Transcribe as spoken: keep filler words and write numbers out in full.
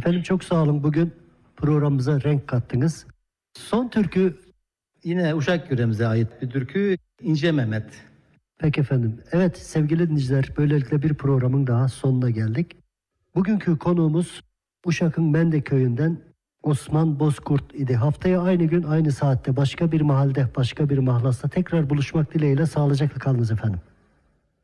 Efendim çok sağ olun. Bugün programımıza renk kattınız. Son türkü. Yine Uşak yöremize ait bir türkü, İnce Mehmet. Peki efendim. Evet sevgili dinleyiciler, böylelikle bir programın daha sonuna geldik. Bugünkü konuğumuz Uşak'ın Mende köyünden Osman Bozkurt idi. Haftaya aynı gün aynı saatte başka bir mahallede başka bir mahlasta tekrar buluşmak dileğiyle sağlıcakla kalınız efendim.